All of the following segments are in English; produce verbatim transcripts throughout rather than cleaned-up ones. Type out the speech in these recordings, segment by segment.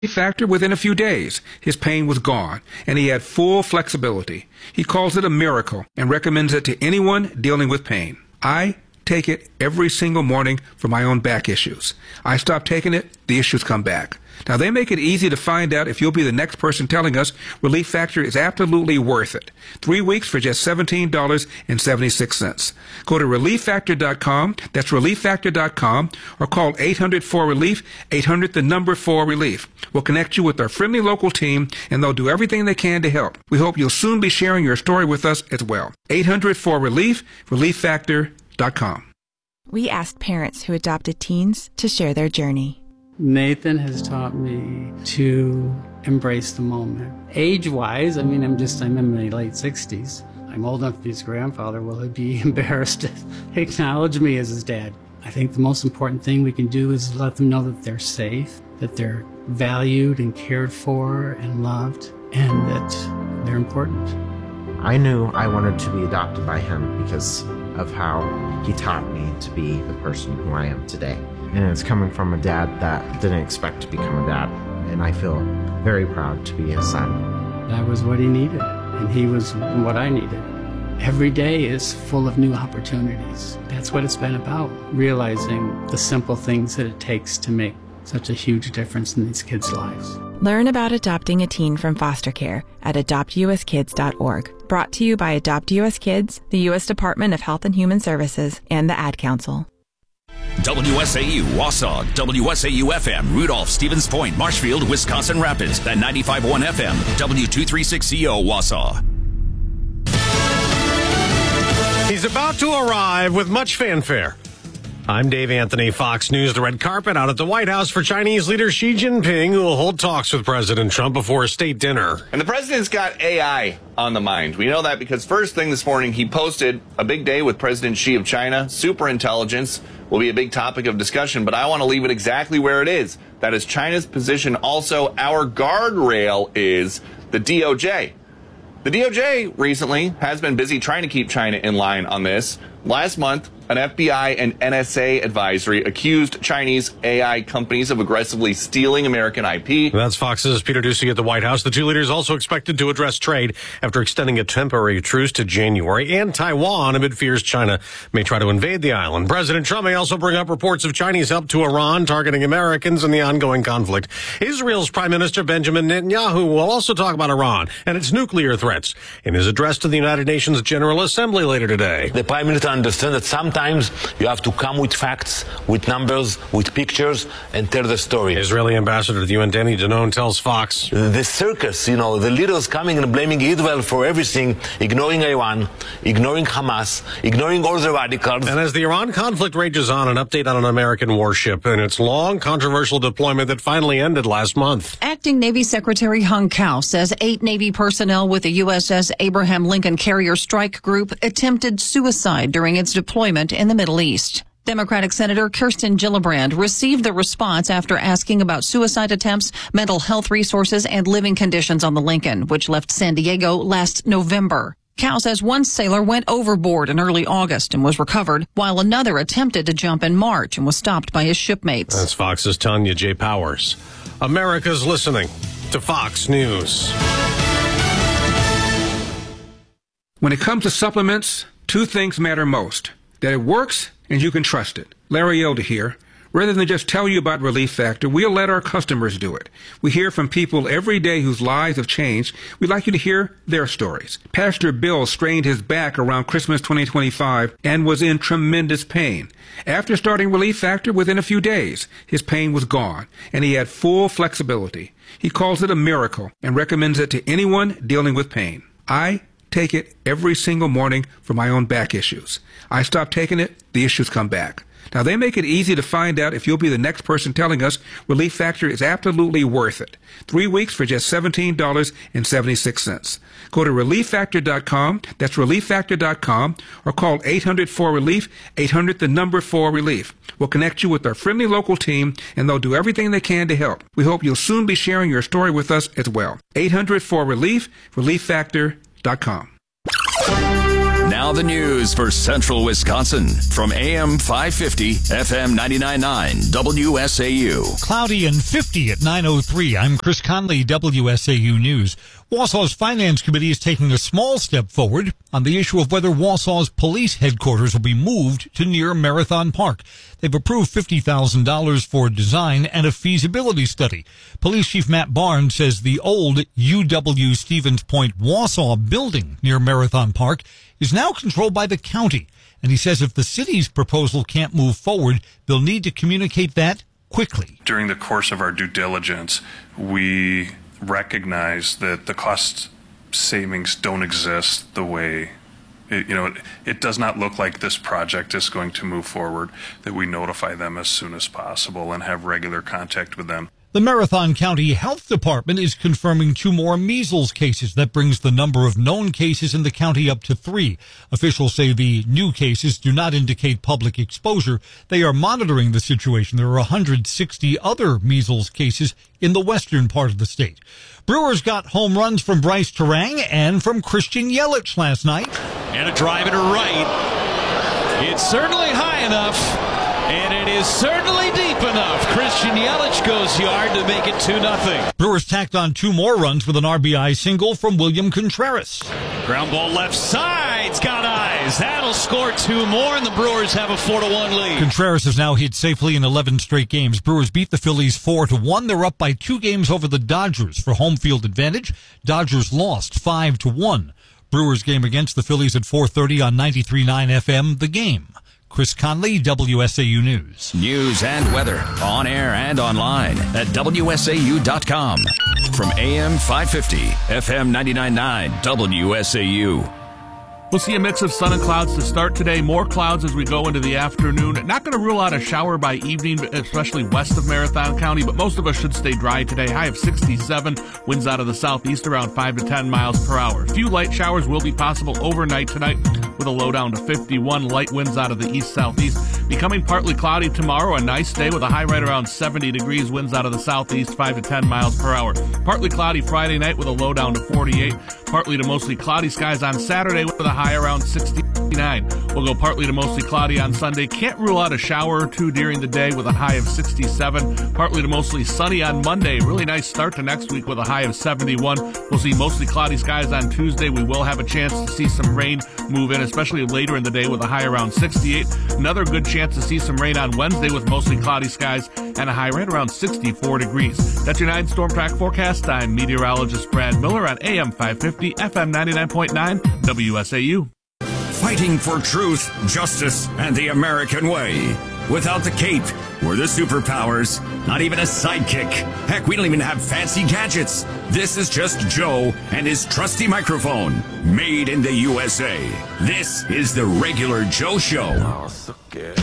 Factor within a few days. His pain was gone, and he had full flexibility. He calls it a miracle and recommends it to anyone dealing with pain. I take it every single morning for my own back issues. I stop taking it, the issues come back. Now, they make it easy to find out if you'll be the next person telling us Relief Factor is absolutely worth it. Three weeks for just seventeen dollars and seventy-six cents. Go to relief factor dot com, that's relief factor dot com, or call eight hundred four relief, eight hundred the number four relief. We'll connect you with our friendly local team, and they'll do everything they can to help. We hope you'll soon be sharing your story with us as well. eight hundred four relief, relief factor dot com. We asked parents who adopted teens to share their journey. Nathan has taught me to embrace the moment. Age-wise, I mean, I'm just, I'm in my late sixties. I'm old enough to be his grandfather. Will he be embarrassed to acknowledge me as his dad? I think the most important thing we can do is let them know that they're safe, that they're valued and cared for and loved, and that they're important. I knew I wanted to be adopted by him because of how he taught me to be the person who I am today. And it's coming from a dad that didn't expect to become a dad. And I feel very proud to be his son. That was what he needed, and he was what I needed. Every day is full of new opportunities. That's what it's been about, realizing the simple things that it takes to make such a huge difference in these kids' lives. Learn about adopting a teen from foster care at adopt u s kids dot org. Brought to you by Adopt U S Kids, the U S Department of Health and Human Services, and the Ad Council. W S A U, Wausau, W S A U F M, Rudolph, Stevens Point, Marshfield, Wisconsin Rapids, at ninety-five point one F M, W two thirty-six C O, Wausau. He's about to arrive with much fanfare. I'm Dave Anthony, Fox News. The red carpet out at the White House for Chinese leader Xi Jinping, who will hold talks with President Trump before a state dinner. And the president's got A I on the mind. We know that because first thing this morning, he posted a big day with President Xi of China. Superintelligence will be a big topic of discussion, but I want to leave it exactly where it is. That is China's position. Also, our guardrail is the D O J. The D O J recently has been busy trying to keep China in line on this. Last month, an F B I and N S A advisory accused Chinese A I companies of aggressively stealing American I P. That's Fox's Peter Doocy at the White House. The two leaders also expected to address trade after extending a temporary truce to January, and Taiwan amid fears China may try to invade the island. President Trump may also bring up reports of Chinese help to Iran targeting Americans in the ongoing conflict. Israel's Prime Minister Benjamin Netanyahu will also talk about Iran and its nuclear threats in his address to the United Nations General Assembly later today. The Prime Minister understands that sometimes you have to come with facts, with numbers, with pictures, and tell the story. Israeli ambassador to the U N, Danny Danon, tells Fox. The circus, you know, the leaders coming and blaming Israel for everything, ignoring Iran, ignoring Hamas, ignoring all the radicals. And as the Iran conflict rages on, an update on an American warship and its long, controversial deployment that finally ended last month. Acting Navy Secretary Hung Cao says eight Navy personnel with the U S S Abraham Lincoln Carrier Strike Group attempted suicide during its deployment in the Middle East. Democratic Senator Kirsten Gillibrand received the response after asking about suicide attempts, mental health resources, and living conditions on the Lincoln, which left San Diego last November. Cao says one sailor went overboard in early August and was recovered, while another attempted to jump in March and was stopped by his shipmates. That's Fox's Tanya J. Powers. America's listening to Fox News. When it comes to supplements, two things matter most: that it works and you can trust it. Larry Elder here. Rather than just tell you about Relief Factor, we'll let our customers do it. We hear from people every day whose lives have changed. We'd like you to hear their stories. Pastor Bill strained his back around Christmas twenty twenty-five and was in tremendous pain. After starting Relief Factor, within a few days, his pain was gone, and he had full flexibility. He calls it a miracle and recommends it to anyone dealing with pain. I take it every single morning for my own back issues. I stop taking it, the issues come back. Now, they make it easy to find out if you'll be the next person telling us Relief Factor is absolutely worth it. Three weeks for just seventeen dollars and seventy-six cents. Go to relief factor dot com, that's relief factor dot com, or call eight hundred four relief, eight hundred the number four relief. We'll connect you with our friendly local team, and they'll do everything they can to help. We hope you'll soon be sharing your story with us as well. eight hundred four relief, relief factor dot com. Now Now the news for Central Wisconsin from A M five fifty, F M ninety-nine point nine, W S A U. Cloudy and fifty at nine oh three. I'm Chris Conley, W S A U News. Wausau's Finance Committee is taking a small step forward on the issue of whether Wausau's police headquarters will be moved to near Marathon Park. They've approved fifty thousand dollars for design and a feasibility study. Police Chief Matt Barnes says the old U W Stevens Point Wausau building near Marathon Park is now controlled by the county. And he says if the city's proposal can't move forward, they'll need to communicate that quickly. During the course of our due diligence, we recognize that the cost savings don't exist the way, it, you know, it, it does not look like this project is going to move forward, that we notify them as soon as possible and have regular contact with them. The Marathon County Health Department is confirming two more measles cases. That brings the number of known cases in the county up to three. Officials say the new cases do not indicate public exposure. They are monitoring the situation. There are one hundred sixty other measles cases in the western part of the state. Brewers got home runs from Bryce Terang and from Christian Yelich last night. And a drive to right. It's certainly high enough. And it is certainly deep enough. Christian Yelich goes yard to make it two nothing. Brewers tacked on two more runs with an R B I single from William Contreras. Ground ball left side's got eyes. That'll score two more, and the Brewers have a four to one lead. Contreras has now hit safely in eleven straight games. Brewers beat the Phillies four to one. They're up by two games over the Dodgers for home field advantage. Dodgers lost five to one. Brewers game against the Phillies at four thirty on ninety-three point nine F M. The Game. Chris Conley, W S A U News. News and weather on air and online at W S A U dot com. From A M five fifty, F M ninety-nine point nine, W S A U. We'll see a mix of sun and clouds to start today. More clouds as we go into the afternoon. Not going to rule out a shower by evening, especially west of Marathon County, but most of us should stay dry today. High of sixty-seven. Winds out of the southeast around five to ten miles per hour. A few light showers will be possible overnight tonight with a low down to fifty-one. Light winds out of the east-southeast. Becoming partly cloudy tomorrow. A nice day with a high right around seventy degrees. Winds out of the southeast five to ten miles per hour. Partly cloudy Friday night with a low down to forty-eight. Partly to mostly cloudy skies on Saturday with a high around sixty-nine. We'll go partly to mostly cloudy on Sunday. Can't rule out a shower or two during the day with a high of sixty-seven. Partly to mostly sunny on Monday. Really nice start to next week with a high of seventy-one. We'll see mostly cloudy skies on Tuesday. We will have a chance to see some rain move in, especially later in the day with a high around sixty-eight. Another good chance to see some rain on Wednesday with mostly cloudy skies and a high right around sixty-four degrees. That's your nine Storm Track forecast. I'm meteorologist Brad Miller on A M five fifty, F M ninety-nine point nine, W S A U. Fighting for truth, justice, and the American way. Without the cape or the superpowers, not even a sidekick. Heck, we don't even have fancy gadgets. This is just Joe and his trusty microphone, made in the U S A. This is the Regular Joe Show. Oh, so good.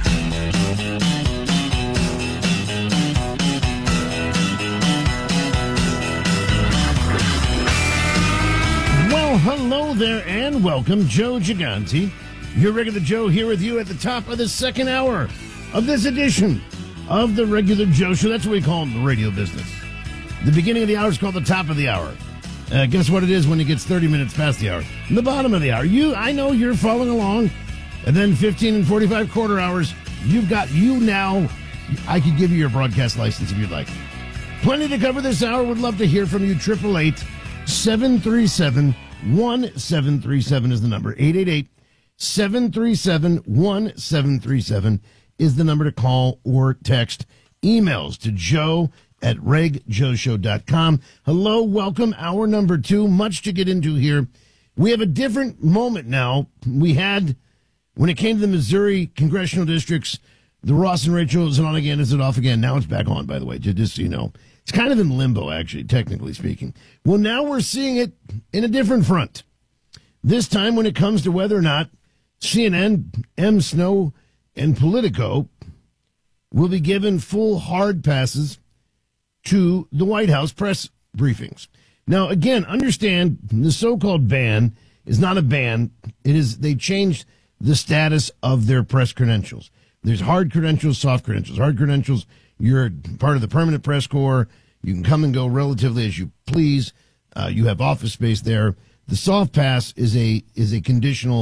Well, hello there and welcome. Joe Gigante, your Regular Joe, here with you at the top of the second hour of this edition of the Regular Joe Show. That's what we call it in the radio business. The beginning of the hour is called the top of the hour. Uh, guess what it is when it gets thirty minutes past the hour? The bottom of the hour. You, I know you're following along. And then fifteen and forty-five quarter hours, you've got you now. I could give you your broadcast license if you'd like. Plenty to cover this hour. Would love to hear from you. eight eight eight, seven three seven, one seven three seven is the number. eight eight eight, seven three seven, one seven three seven is the number to call or text. Emails to joe at reg joe show dot com. Hello, welcome. Hour number two. Much to get into here. We have a different moment now. We had, when it came to the Missouri congressional districts, the Ross and Rachel, is it on again? Is it off again? Now it's back on, by the way, just so you know. It's kind of in limbo, actually, technically speaking. Well, now we're seeing it in a different front. This time when it comes to whether or not C N N, M. Snow, and Politico will be given full hard passes to the White House press briefings. Now, again, understand the so-called ban is not a ban. It is, they changed the status of their press credentials. There's hard credentials, soft credentials. Hard credentials, you're part of the permanent press corps. You can come and go relatively as you please. Uh, you have office space there. The soft pass is a is a conditional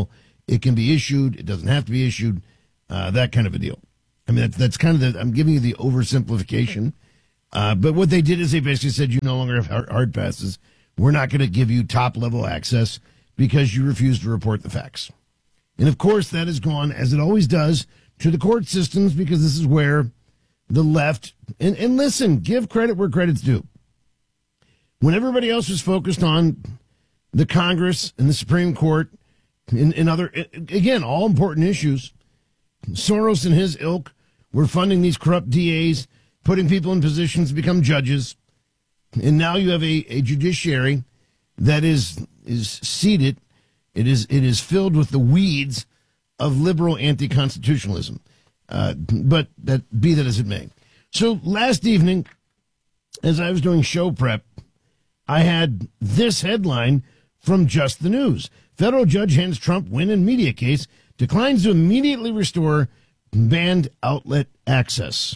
It can be issued. It doesn't have to be issued. Uh, that kind of a deal. I mean, that's, that's kind of the, I'm giving you the oversimplification. Uh, but what they did is they basically said you no longer have hard, hard passes. We're not going to give you top level access because you refuse to report the facts. And of course, that has gone, as it always does, to the court systems, because this is where the left, and, and listen, give credit where credit's due. When everybody else was focused on the Congress and the Supreme Court and, and other, again, all important issues, Soros and his ilk were funding these corrupt D As, putting people in positions to become judges. And now you have a, a judiciary that is is seated. It is it is filled with the weeds of liberal anti-constitutionalism. Uh, but that be that as it may. So last evening, as I was doing show prep, I had this headline from Just the News. Federal judge hands Trump win in media case, declines to immediately restore banned outlet access.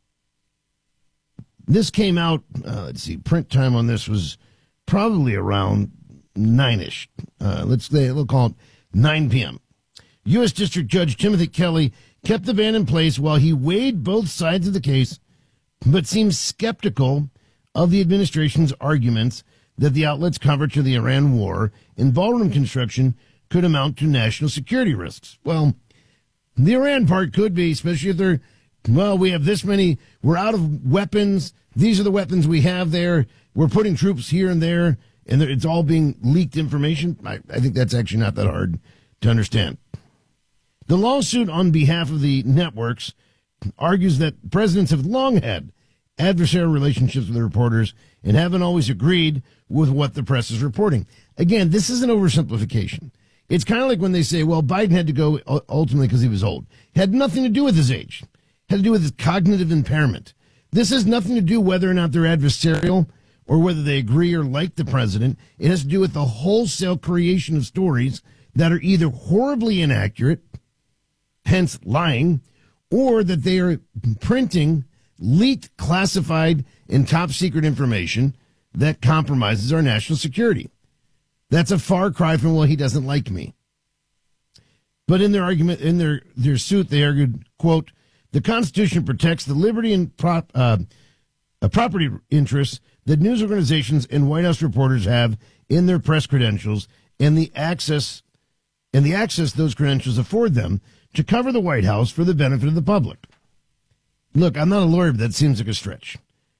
This came out, uh, let's see, print time on this was probably around nine-ish. Uh, let's say, we'll call it nine p.m. U S. District Judge Timothy Kelly kept the ban in place while he weighed both sides of the case, but seems skeptical of the administration's arguments that the outlet's coverage of the Iran war and ballroom construction could amount to national security risks. Well, the Iran part could be, especially if they're, well, we have this many, we're out of weapons, these are the weapons we have there, we're putting troops here and there, and it's all being leaked information. I, I think that's actually not that hard to understand. The lawsuit on behalf of the networks argues that presidents have long had adversarial relationships with the reporters and haven't always agreed with what the press is reporting. Again, this is an oversimplification. It's kind of like when they say, well, Biden had to go ultimately because he was old. It had nothing to do with his age. It had to do with his cognitive impairment. This has nothing to do whether or not they're adversarial or whether they agree or like the president. It has to do with the wholesale creation of stories that are either horribly inaccurate, hence lying, or that they are printing leaked, classified, and top secret information that compromises our national security. That's a far cry from, well, he doesn't like me. But in their argument, in their, their suit, they argued, quote, the Constitution protects the liberty and prop, uh, uh, property interests that news organizations and White House reporters have in their press credentials and the access and the access those credentials afford them to cover the White House for the benefit of the public. Look, I'm not a lawyer, but that seems like a stretch.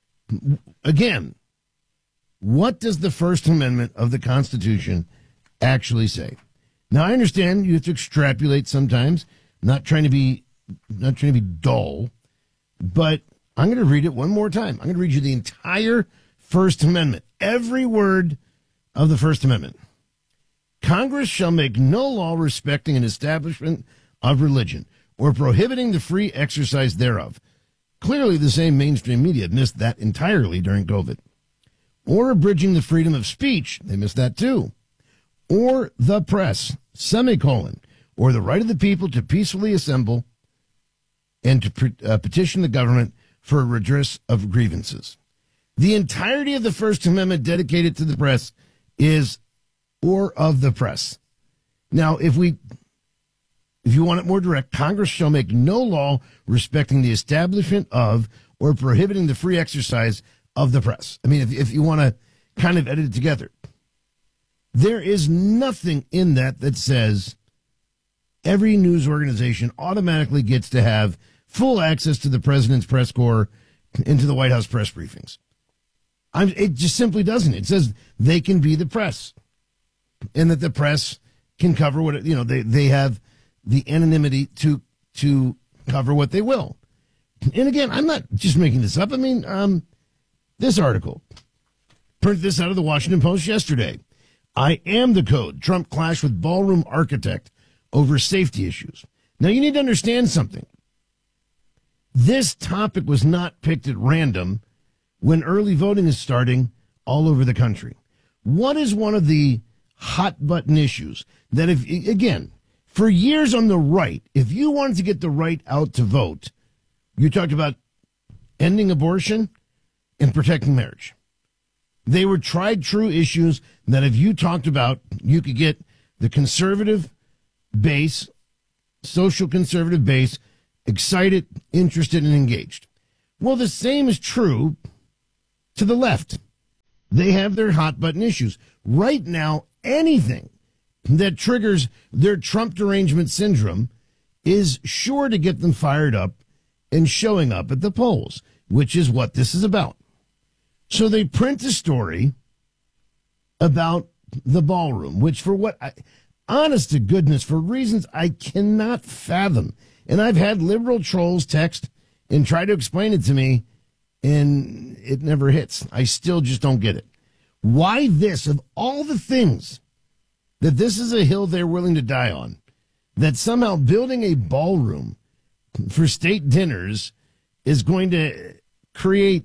Again, what does the First Amendment of the Constitution actually say? Now, I understand you have to extrapolate sometimes, not trying to be not trying to be dull, but I'm going to read it one more time. I'm going to read you the entire First Amendment, every word of the First Amendment. Congress shall make no law respecting an establishment of religion or prohibiting the free exercise thereof. Clearly, the same mainstream media missed that entirely during COVID. Or abridging the freedom of speech. They missed that too. Or the press, semicolon, or the right of the people to peacefully assemble and to uh, petition the government for a redress of grievances. The entirety of the First Amendment dedicated to the press is or of the press. Now, if we, if you want it more direct, Congress shall make no law respecting the establishment of or prohibiting the free exercise of the press. I mean, if, if you want to kind of edit it together, there is nothing in that that says every news organization automatically gets to have full access to the president's press corps and to the White House press briefings. I'm, it just simply doesn't. It says they can be the press and that the press can cover what, it, you know, they, they have the anonymity to, to cover what they will. And again, I'm not just making this up. I mean, um, this article, printed this out of the Washington Post yesterday. I am the code. Trump clashed with ballroom architect over safety issues. Now, you need to understand something. This topic was not picked at random when early voting is starting all over the country. What is one of the hot button issues that, if, again, for years on the right, if you wanted to get the right out to vote, you talked about ending abortion and protecting marriage. They were tried true issues that if you talked about, you could get the conservative base, social conservative base, excited, interested, and engaged. Well, the same is true to the left. They have their hot button issues. Right now, anything that triggers their Trump derangement syndrome is sure to get them fired up and showing up at the polls, which is what this is about. So they print a story about the ballroom, which for what, I, honest to goodness, for reasons I cannot fathom. And I've had liberal trolls text and try to explain it to me, and it never hits. I still just don't get it. Why this, of all the things, that this is a hill they're willing to die on, that somehow building a ballroom for state dinners is going to create,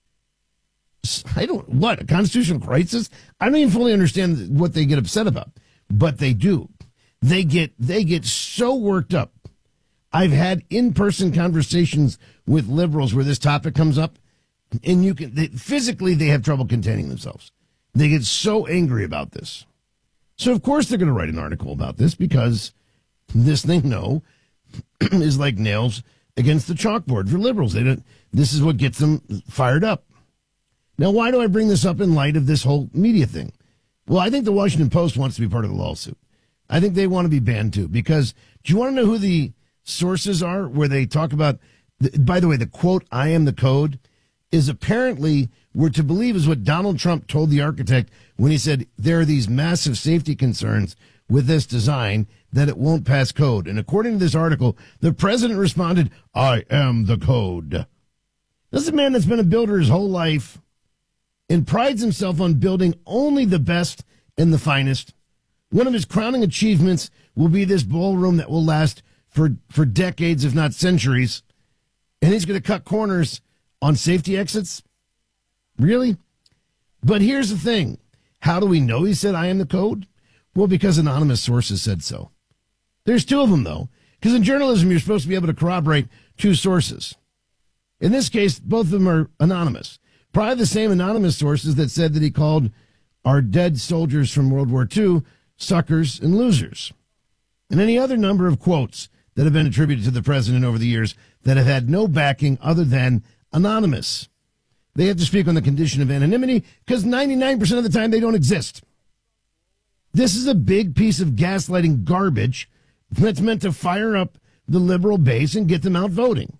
I don't, what, a constitutional crisis? I don't even fully understand what they get upset about, but they do. They get, they get so worked up. I've had in-person conversations with liberals where this topic comes up, and you can, they, physically they have trouble containing themselves. They get so angry about this. So, of course, they're going to write an article about this because this they know is like nails against the chalkboard for liberals. They don't, this is what gets them fired up. Now, why do I bring this up in light of this whole media thing? Well, I think the Washington Post wants to be part of the lawsuit. I think they want to be banned, too, because do you want to know who the sources are where they talk about, by the way, the quote, "I am the code," is apparently, we're to believe, is what Donald Trump told the architect when he said there are these massive safety concerns with this design that it won't pass code. And according to this article, the president responded, "I am the code." This is a man that's been a builder his whole life and prides himself on building only the best and the finest. One of his crowning achievements will be this ballroom that will last for, for decades, if not centuries. And he's going to cut corners on safety exits? Really? But here's the thing. How do we know he said, "I am the code"? Well, because anonymous sources said so. There's two of them, though, because in journalism, you're supposed to be able to corroborate two sources. In this case, both of them are anonymous. Probably the same anonymous sources that said that he called our dead soldiers from World War Two suckers and losers. And any other number of quotes that have been attributed to the president over the years that have had no backing other than anonymous. They have to speak on the condition of anonymity because ninety-nine percent of the time they don't exist. This is a big piece of gaslighting garbage that's meant to fire up the liberal base and get them out voting.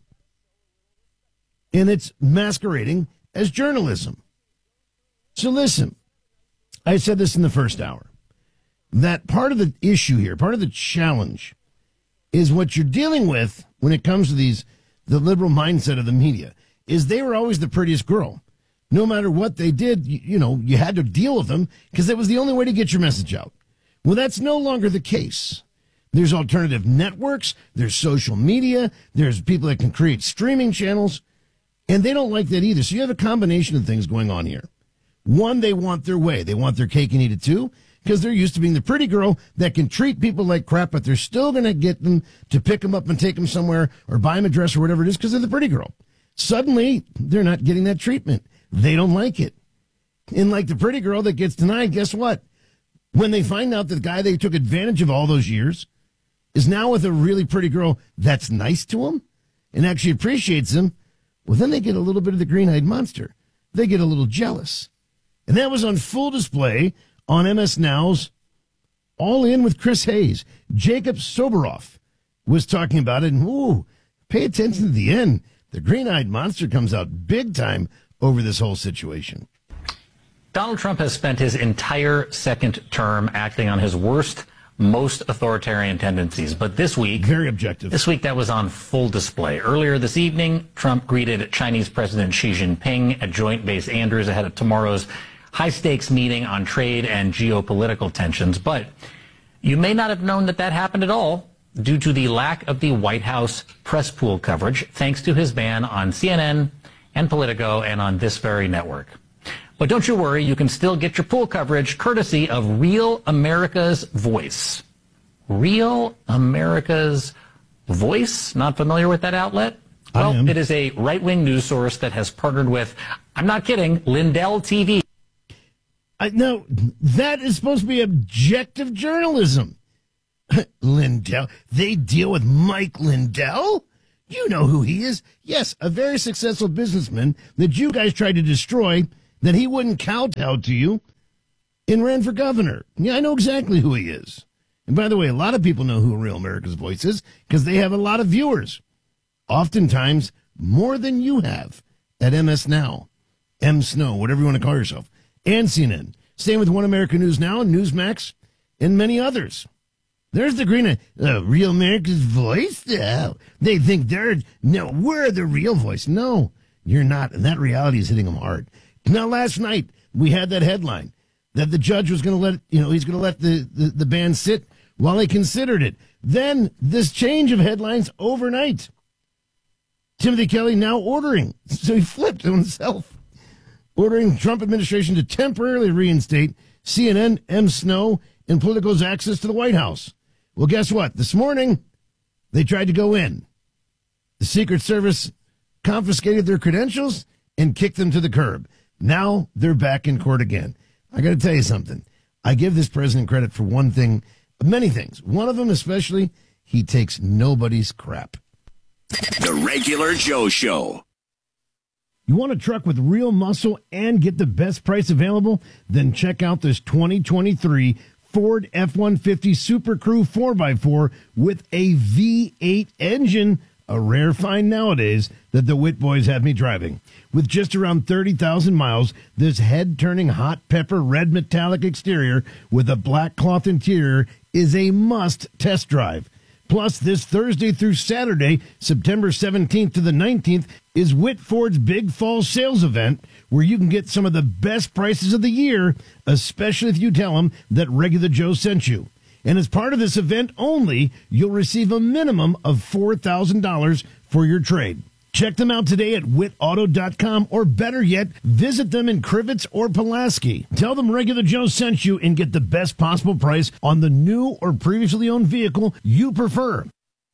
And it's masquerading as journalism. So listen, I said this in the first hour, that part of the issue here, part of the challenge is what you're dealing with when it comes to these, the liberal mindset of the media, is they were always the prettiest girl. No matter what they did, you, you know, you had to deal with them because that was the only way to get your message out. Well, that's no longer the case. There's alternative networks, there's social media, there's people that can create streaming channels, and they don't like that either. So you have a combination of things going on here. One, they want their way. They want their cake and eat it too, because they're used to being the pretty girl that can treat people like crap, but they're still going to get them to pick them up and take them somewhere or buy them a dress or whatever it is because they're the pretty girl. Suddenly, they're not getting that treatment. They don't like it. And like the pretty girl that gets denied, guess what? When they find out that the guy they took advantage of all those years is now with a really pretty girl that's nice to him and actually appreciates him, well, then they get a little bit of the green-eyed monster. They get a little jealous. And that was on full display on M S Now's All In with Chris Hayes. Jacob Soboroff was talking about it, and ooh, pay attention to the end. The green-eyed monster comes out big time over this whole situation. Donald Trump has spent his entire second term acting on his worst, most authoritarian tendencies. But this week... Very objective. This week, that was on full display. Earlier this evening, Trump greeted Chinese President Xi Jinping at Joint Base Andrews ahead of tomorrow's high-stakes meeting on trade and geopolitical tensions. But you may not have known that that happened at all due to the lack of the White House press pool coverage, thanks to his ban on C N N and Politico and on this very network. But don't you worry, you can still get your pool coverage courtesy of Real America's Voice. Real America's Voice? Not familiar with that outlet? Well, it is a right-wing news source that has partnered with, I'm not kidding, Lindell T V. I, no, that is supposed to be objective journalism. Lindell? They deal with Mike Lindell? You know who he is. Yes, a very successful businessman that you guys tried to destroy, that he wouldn't kowtow to you, and ran for governor. Yeah, I know exactly who he is. And by the way, a lot of people know who Real America's Voice is because they have a lot of viewers. Oftentimes, more than you have at M S Now, M Snow, whatever you want to call yourself, and C N N. Same with One America News Now, Newsmax, and many others. There's the green, uh, Real America's Voice. Oh, they think they're, no, we're the real voice. No, you're not. And that reality is hitting them hard. Now, last night, we had that headline that the judge was going to let, you know, he's going to let the, the, the ban sit while he considered it. Then this change of headlines overnight. Timothy Kelly now ordering, so he flipped himself, ordering Trump administration to temporarily reinstate C N N, M Snow, and Politico's access to the White House. Well, guess what? This morning, they tried to go in. The Secret Service confiscated their credentials and kicked them to the curb. Now they're back in court again. I got to tell you something. I give this president credit for one thing, many things. One of them especially, he takes nobody's crap. The Regular Joe Show. You want a truck with real muscle and get the best price available? Then check out this twenty twenty-three Ford F one fifty Super Crew four by four with a V eight engine, a rare find nowadays that the Witt boys have me driving. With just around thirty thousand miles, this head-turning hot pepper red metallic exterior with a black cloth interior is a must test drive. Plus, this Thursday through Saturday, September seventeenth to the nineteenth, is Witt Ford's Big Fall Sales Event, where you can get some of the best prices of the year, especially if you tell them that Regular Joe sent you. And as part of this event only, you'll receive a minimum of four thousand dollars for your trade. Check them out today at witt auto dot com, or better yet, visit them in Crivets or Pulaski. Tell them Regular Joe sent you and get the best possible price on the new or previously owned vehicle you prefer.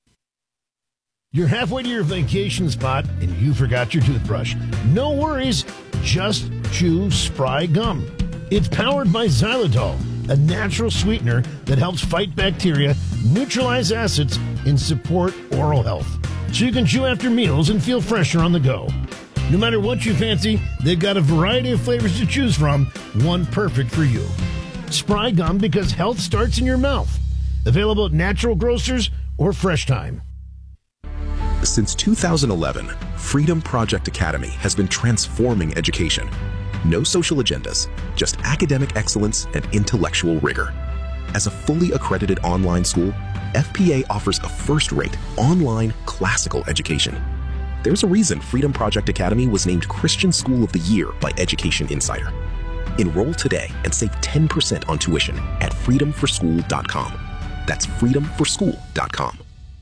You're halfway to your vacation spot and you forgot your toothbrush. No worries, just chew Spry Gum. It's powered by xylitol, a natural sweetener that helps fight bacteria, neutralize acids, and support oral health. So you can chew after meals and feel fresher on the go. No matter what you fancy, they've got a variety of flavors to choose from, one perfect for you. Spry Gum, because health starts in your mouth. Available at natural grocers or Fresh Time. Since two thousand eleven, Freedom Project Academy has been transforming education. No social agendas, just academic excellence and intellectual rigor. As a fully accredited online school, F P A offers a first-rate online classical education. There's a reason Freedom Project Academy was named Christian School of the Year by Education Insider. Enroll today and save ten percent on tuition at freedom for school dot com. That's freedom for school dot com.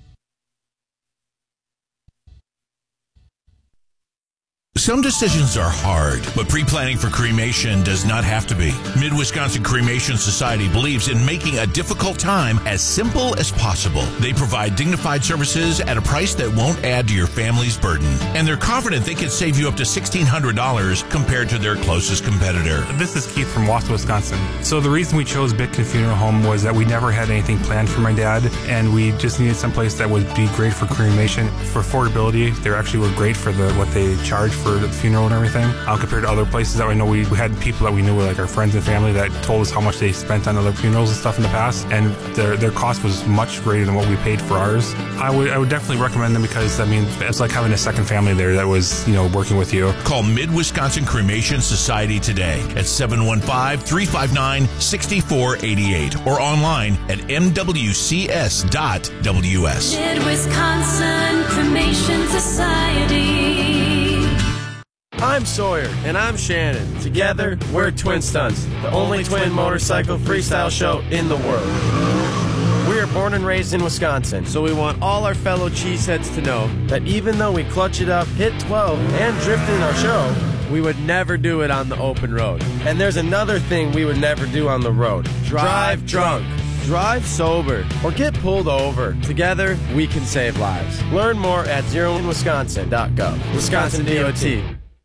Some decisions are hard, but pre-planning for cremation does not have to be. Mid-Wisconsin Cremation Society believes in making a difficult time as simple as possible. They provide dignified services at a price that won't add to your family's burden. And they're confident they can save you up to sixteen hundred dollars compared to their closest competitor. This is Keith from Wausau, Wisconsin. So the reason we chose Bitkin Funeral Home was that we never had anything planned for my dad, and we just needed someplace that would be great for cremation. For affordability, they actually were great for the what they charge for the funeral and everything, uh, compared to other places that we know. We, we had people that we knew were like our friends and family that told us how much they spent on other funerals and stuff in the past, and their their cost was much greater than what we paid for ours. I would I would definitely recommend them because, I mean, it's like having a second family there that was, you know, working with you. Call Mid-Wisconsin Cremation Society today at seven one five, three five nine, six four eight eight or online at m w c s dot w s. Mid-Wisconsin Cremation Society. I'm Sawyer, and I'm Shannon. Together, we're Twin Stunts, the only twin motorcycle freestyle show in the world. We are born and raised in Wisconsin, so we want all our fellow cheeseheads to know that even though we clutch it up, hit twelve, and drift in our show, we would never do it on the open road. And there's another thing we would never do on the road. Drive drunk. Drive sober, or get pulled over. Together, we can save lives. Learn more at zero in wisconsin dot gov. Wisconsin D O T.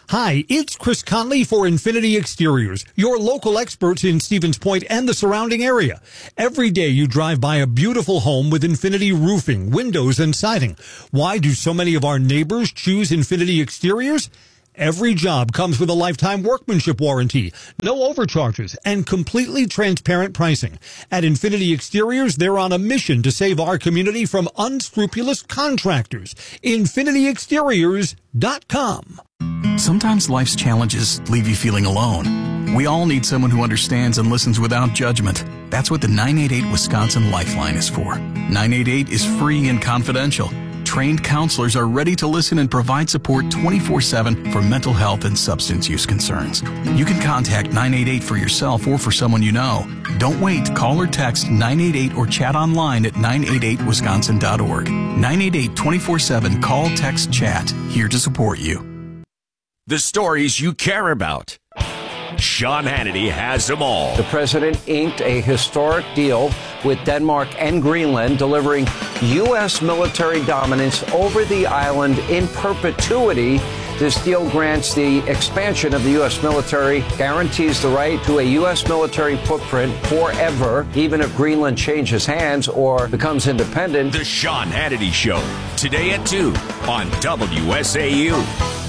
Hi, it's Chris Conley for Infinity Exteriors, your local experts in Stevens Point and the surrounding area. Every day you drive by a beautiful home with Infinity roofing, windows, and siding. Why do so many of our neighbors choose Infinity Exteriors? Every job comes with a lifetime workmanship warranty, no overcharges, and completely transparent pricing. At Infinity Exteriors, they're on a mission to save our community from unscrupulous contractors. Infinity Exteriors dot com. Sometimes life's challenges leave you feeling alone. We all need someone who understands and listens without judgment. That's what the nine eight eight Wisconsin Lifeline is for. nine eight eight is free and confidential. Trained counselors are ready to listen and provide support twenty-four seven for mental health and substance use concerns. You can contact nine eight eight for yourself or for someone you know. Don't wait. Call or text nine eight eight or chat online at nine eight eight wisconsin dot org. nine eight eight twenty-four seven. Call, text, chat. Here to support you. The stories you care about. Sean Hannity has them all. The president inked a historic deal with Denmark and Greenland, delivering U S military dominance over the island in perpetuity. This deal grants the expansion of the U S military, guarantees the right to a U S military footprint forever, even if Greenland changes hands or becomes independent. The Sean Hannity Show, today at two on W S A U.